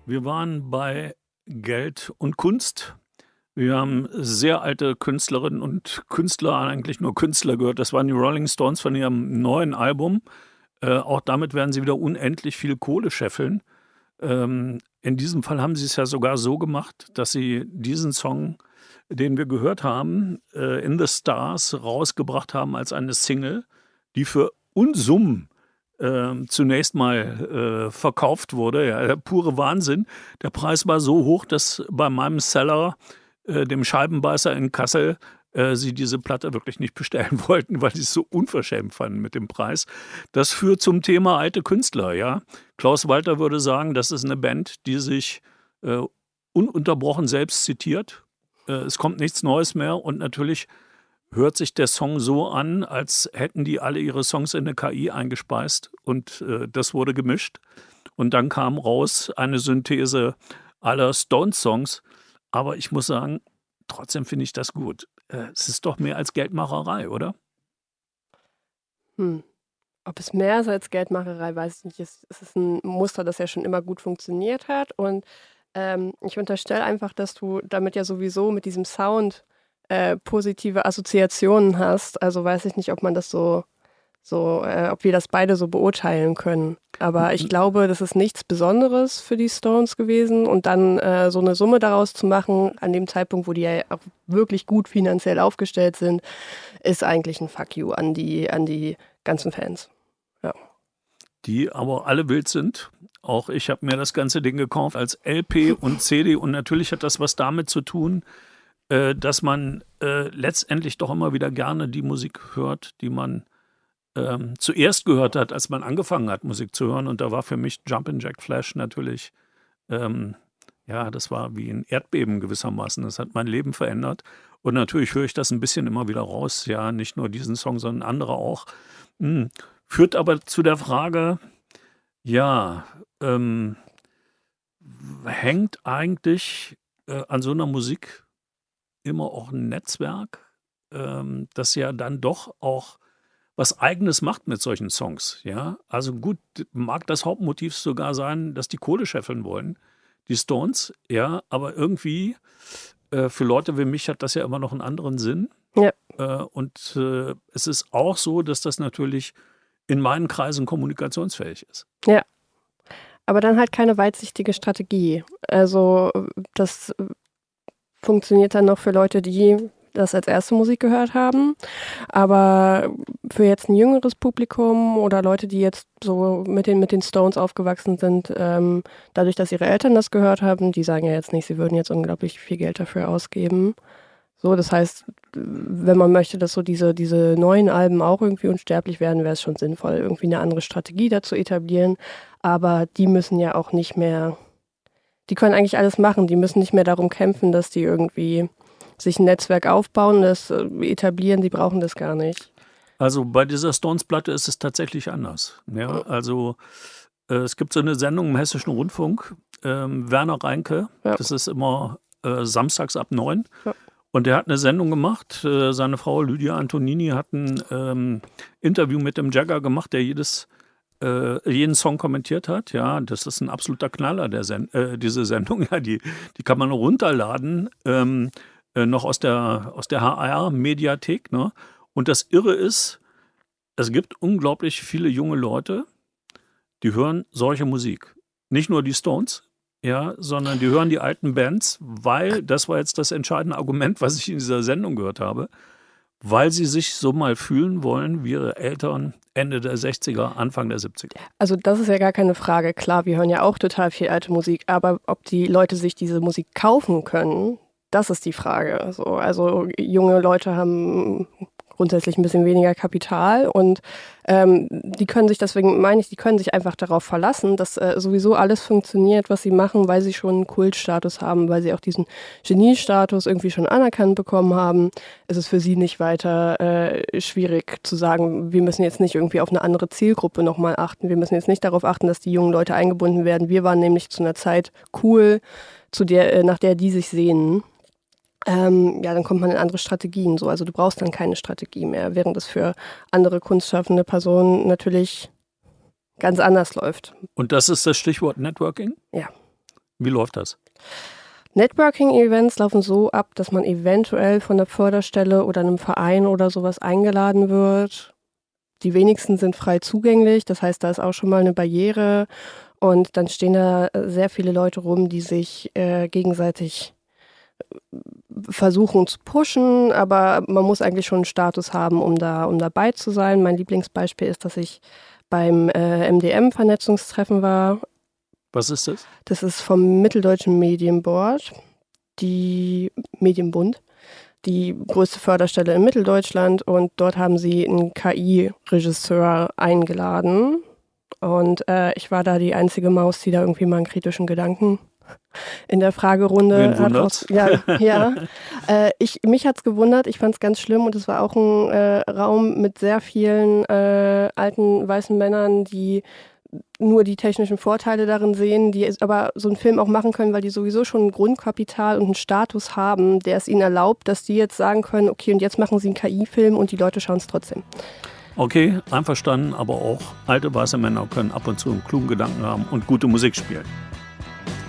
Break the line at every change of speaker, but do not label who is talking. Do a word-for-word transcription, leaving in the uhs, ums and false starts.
Wir waren bei Geld und Kunst. Wir haben sehr alte Künstlerinnen und Künstler, eigentlich nur Künstler gehört. Das waren die Rolling Stones von ihrem neuen Album. Äh, auch damit werden sie wieder unendlich viel Kohle scheffeln. Ähm, in diesem Fall haben sie es ja sogar so gemacht, dass sie diesen Song, den wir gehört haben, äh, In the Stars, rausgebracht haben als eine Single, die für Unsummen äh, zunächst mal äh, verkauft wurde. Ja, der pure Wahnsinn. Der Preis war so hoch, dass bei meinem Seller, äh, dem Scheibenbeißer in Kassel, äh, sie diese Platte wirklich nicht bestellen wollten, weil sie es so unverschämt fanden mit dem Preis. Das führt zum Thema alte Künstler. Ja, Klaus Walter würde sagen, das ist eine Band, die sich äh, ununterbrochen selbst zitiert. Äh, es kommt nichts Neues mehr und natürlich hört sich der Song so an, als hätten die alle ihre Songs in eine K I eingespeist und äh, das wurde gemischt. Und dann kam raus eine Synthese aller Stones-Songs. Aber ich muss sagen, trotzdem finde ich das gut. Äh, es ist doch mehr als Geldmacherei, oder?
Hm. Ob es mehr ist als Geldmacherei, weiß ich nicht. Es, es ist ein Muster, das ja schon immer gut funktioniert hat. Und ähm, ich unterstelle einfach, dass du damit ja sowieso mit diesem Sound äh, positive Assoziationen hast. Also weiß ich nicht, ob man das so, so äh, ob wir das beide so beurteilen können. Aber ich glaube, das ist nichts Besonderes für die Stones gewesen. Und dann äh, so eine Summe daraus zu machen, an dem Zeitpunkt, wo die ja auch wirklich gut finanziell aufgestellt sind, ist eigentlich ein Fuck you an die, an die ganzen Fans. Ja.
Die aber alle wild sind. Auch ich habe mir das ganze Ding gekauft als L P und C D. Und natürlich hat das was damit zu tun, äh, dass man äh, letztendlich doch immer wieder gerne die Musik hört, die man ähm, zuerst gehört hat, als man angefangen hat, Musik zu hören. Und da war für mich Jumpin' Jack Flash natürlich, ähm, ja, das war wie ein Erdbeben gewissermaßen. Das hat mein Leben verändert. Und natürlich höre ich das ein bisschen immer wieder raus. Ja, nicht nur diesen Song, sondern andere auch. Hm. Führt aber zu der Frage, ja, ähm, hängt eigentlich äh, an so einer Musik immer auch ein Netzwerk, ähm, das ja dann doch auch was Eigenes macht mit solchen Songs, ja? Also gut, mag das Hauptmotiv sogar sein, dass die Kohle scheffeln wollen, die Stones, ja, aber irgendwie äh, für Leute wie mich hat das ja immer noch einen anderen Sinn.
Ja.
Äh, und äh, es ist auch so, dass das natürlich in meinen Kreisen kommunikationsfähig ist.
Ja. Aber dann halt keine weitsichtige Strategie. Also das funktioniert dann noch für Leute, die das als erste Musik gehört haben. Aber für jetzt ein jüngeres Publikum oder Leute, die jetzt so mit den, mit den Stones aufgewachsen sind, ähm, dadurch, dass ihre Eltern das gehört haben, die sagen ja jetzt nicht, sie würden jetzt unglaublich viel Geld dafür ausgeben. So, das heißt, wenn man möchte, dass so diese, diese neuen Alben auch irgendwie unsterblich werden, wäre es schon sinnvoll, irgendwie eine andere Strategie dazu etablieren. Aber die müssen ja auch nicht mehr, die können eigentlich alles machen. Die müssen nicht mehr darum kämpfen, dass die irgendwie sich ein Netzwerk aufbauen, das etablieren, die brauchen das gar nicht.
Also bei dieser Stones-Platte ist es tatsächlich anders. Ja, also äh, es gibt so eine Sendung im Hessischen Rundfunk, ähm, Werner Reinke,
Ja.
das ist immer äh, samstags ab neun.
Ja.
Und der hat eine Sendung gemacht, äh, seine Frau Lydia Antonini hat ein ähm, Interview mit dem Jagger gemacht, der jedes, äh, jeden Song kommentiert hat. Ja, das ist ein absoluter Knaller, der Sen äh, diese Sendung. Ja, die, die kann man runterladen, ähm, äh, noch aus der, aus der H R-Mediathek. Ne? Und das Irre ist, es gibt unglaublich viele junge Leute, die hören solche Musik. Nicht nur die Stones, ja, sondern die hören die alten Bands, weil, das war jetzt das entscheidende Argument, was ich in dieser Sendung gehört habe, weil sie sich so mal fühlen wollen wie ihre Eltern Ende der sechziger, Anfang der siebziger.
Also das ist ja gar keine Frage. Klar, wir hören ja auch total viel alte Musik, aber ob die Leute sich diese Musik kaufen können, das ist die Frage. So, also junge Leute haben grundsätzlich ein bisschen weniger Kapital und ähm, die können sich, deswegen meine ich, die können sich einfach darauf verlassen, dass äh, sowieso alles funktioniert, was sie machen, weil sie schon einen Kultstatus haben, weil sie auch diesen Geniestatus irgendwie schon anerkannt bekommen haben. Es ist für sie nicht weiter äh, schwierig zu sagen, wir müssen jetzt nicht irgendwie auf eine andere Zielgruppe nochmal achten, wir müssen jetzt nicht darauf achten, dass die jungen Leute eingebunden werden. Wir waren nämlich zu einer Zeit cool, zu der, äh, nach der die sich sehnen. Ähm, ja, dann kommt man in andere Strategien. So. Also du brauchst dann keine Strategie mehr, während es für andere kunstschaffende Personen natürlich ganz anders läuft.
Und das ist das Stichwort Networking?
Ja.
Wie läuft das?
Networking-Events laufen so ab, dass man eventuell von der Förderstelle oder einem Verein oder sowas eingeladen wird. Die wenigsten sind frei zugänglich, das heißt, da ist auch schon mal eine Barriere. Und dann stehen da sehr viele Leute rum, die sich äh, gegenseitig versuchen zu pushen, aber man muss eigentlich schon einen Status haben, um da um dabei zu sein. Mein Lieblingsbeispiel ist, dass ich beim äh, M D M-Vernetzungstreffen war.
Was ist das?
Das ist vom Mitteldeutschen Medienboard, die Medienbund, die größte Förderstelle in Mitteldeutschland, und dort haben sie einen K I-Regisseur eingeladen. Und äh, ich war da die einzige Maus, die da irgendwie mal einen kritischen Gedanken in der Fragerunde hat. Aus, ja, ja. Äh, ich, mich hat es gewundert, ich fand es ganz schlimm, und es war auch ein äh, Raum mit sehr vielen äh, alten weißen Männern, die nur die technischen Vorteile darin sehen, die aber so einen Film auch machen können, weil die sowieso schon ein Grundkapital und einen Status haben, der es ihnen erlaubt, dass die jetzt sagen können, okay, und jetzt machen sie einen K I-Film und die Leute schauen es trotzdem.
Okay, einverstanden, aber auch alte weiße Männer können ab und zu einen klugen Gedanken haben und gute Musik spielen.